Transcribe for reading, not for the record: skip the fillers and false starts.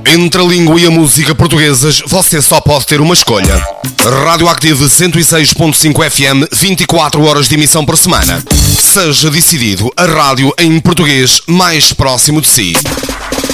Entre a língua e a música portuguesas, você só pode ter uma escolha. Radioactive 106.5 FM, 24 horas de emissão por semana. Seja decidido a rádio em português mais próximo de si.